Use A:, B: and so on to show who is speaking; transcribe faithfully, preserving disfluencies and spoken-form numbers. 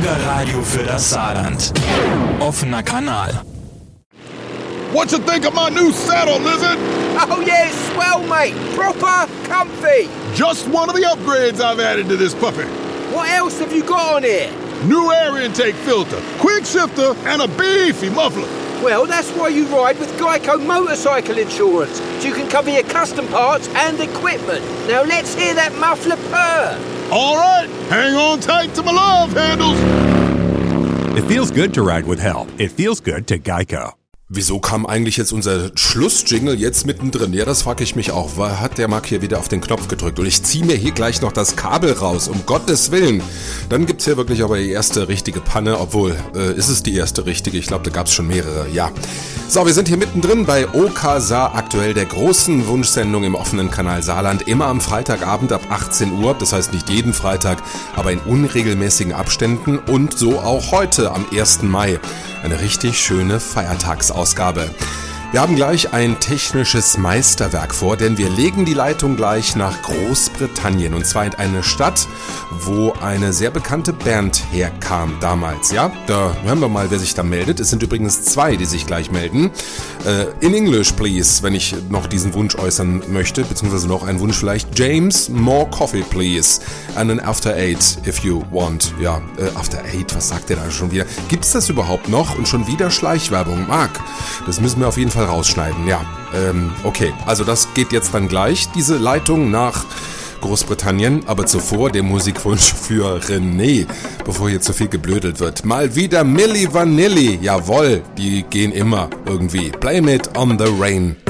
A: Bürgerradio für das Saarland. Offener Kanal.
B: What you think of my new saddle, Lizard?
C: Oh yeah, it's swell, mate. Proper comfy.
B: Just one of the upgrades I've added to this puppy.
C: What else have you got on here?
B: New air intake filter, quick shifter, and a beefy muffler.
C: Well, that's why you ride with Geico Motorcycle Insurance, so you can cover your custom parts and equipment. Now let's hear that muffler purr.
B: All right, hang on tight to my love handles.
D: It feels good to ride with help. It feels good to Geico.
E: Wieso kam eigentlich jetzt unser Schlussjingle jetzt mittendrin? Ja, das frage ich mich auch. Weil hat der Marc hier wieder auf den Knopf gedrückt? Und ich ziehe mir hier gleich noch das Kabel raus, um Gottes Willen. Dann gibt's hier wirklich aber die erste richtige Panne, obwohl, äh, ist es die erste richtige? Ich glaube, da gab's schon mehrere, ja. So, wir sind hier mittendrin bei O K Saar aktuell, der großen Wunschsendung im offenen Kanal Saarland. Immer am Freitagabend ab achtzehn Uhr, das heißt nicht jeden Freitag, aber in unregelmäßigen Abständen. Und so auch heute am ersten Mai. Eine richtig schöne Feiertagsausgabe. Wir haben gleich ein technisches Meisterwerk vor, denn wir legen die Leitung gleich nach Großbritannien, und zwar in eine Stadt, wo eine sehr bekannte Band herkam damals. Ja, da hören wir mal, wer sich da meldet. Es sind übrigens zwei, die sich gleich melden. Uh, in English, please, wenn ich noch diesen Wunsch äußern möchte, beziehungsweise noch einen Wunsch vielleicht. James, more coffee, please. And then after eight, if you want. Ja, uh, after eight, was sagt der da schon wieder? Gibt's das überhaupt noch? Und schon wieder Schleichwerbung. Marc, das müssen wir auf jeden Fall rausschneiden, ja. Ähm, okay, also das geht jetzt dann gleich, diese Leitung nach Großbritannien, aber zuvor der Musikwunsch für René, bevor hier zu viel geblödelt wird. Mal wieder Milli Vanilli, jawohl, die gehen immer irgendwie. Blame it on the rain.